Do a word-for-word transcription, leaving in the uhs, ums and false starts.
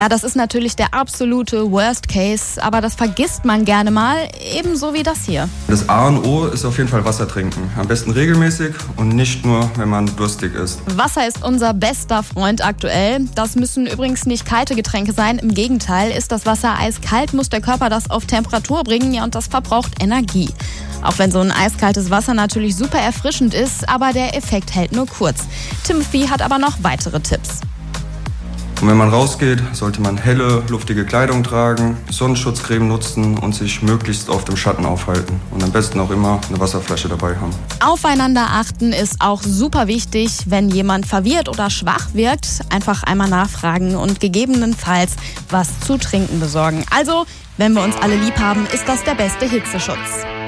Ja, das ist natürlich der absolute Worst Case, aber das vergisst man gerne mal, ebenso wie das hier. Das A und O ist auf jeden Fall Wasser trinken. Am besten regelmäßig und nicht nur, wenn man durstig ist. Wasser ist unser bester Freund aktuell. Das müssen übrigens nicht kalte Getränke sein. Im Gegenteil, ist das Wasser eiskalt, muss der Körper das auf Temperatur bringen, ja, und das verbraucht Energie. Auch wenn so ein eiskaltes Wasser natürlich super erfrischend ist, aber der Effekt hält nur kurz. Timothy hat aber noch weitere Tipps. Und wenn man rausgeht, sollte man helle, luftige Kleidung tragen, Sonnenschutzcreme nutzen und sich möglichst oft im Schatten aufhalten. Und am besten auch immer eine Wasserflasche dabei haben. Aufeinander achten ist auch super wichtig. Wenn jemand verwirrt oder schwach wirkt, einfach einmal nachfragen und gegebenenfalls was zu trinken besorgen. Also, wenn wir uns alle lieb haben, ist das der beste Hitzeschutz.